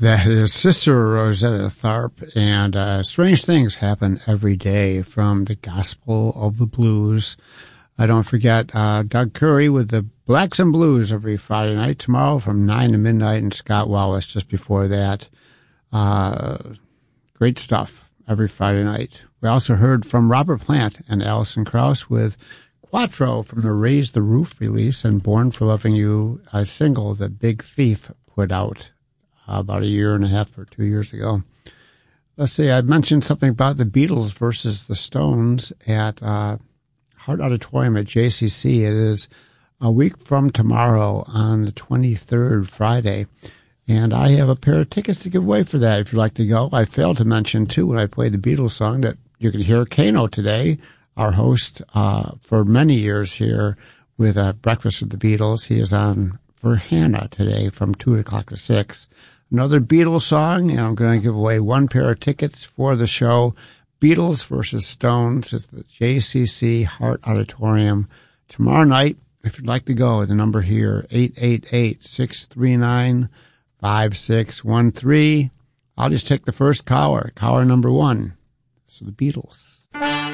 That is Sister Rosetta Tharpe, and strange things happen every day from the Gospel of the Blues. Don't forget Doug Curry with the Blacks and Blues every Friday night, tomorrow from 9 to midnight, and Scott Wallace just before that. Great stuff every Friday night. We also heard from Robert Plant and Alison Krauss with Quattro from the Raise the Roof release and Born for Loving You, a single that Big Thief put out about a year and a half or 2 years ago. Let's see, I mentioned something about the Beatles versus the Stones at Hart Auditorium at JCC. It is a week from tomorrow on the 23rd, Friday. And I have a pair of tickets to give away for that if you'd like to go. I failed to mention, too, when I played the Beatles song, that you can hear Kano today, our host for many years here with Breakfast with the Beatles. He is on for Hannah today from 2 o'clock to 6. Another Beatles song, and I'm going to give away one pair of tickets for the show, Beatles versus Stones at the JCC Hart Auditorium tomorrow night. If you'd like to go, the number here, 888-639-5613. I'll just take the first caller number 1. So the Beatles.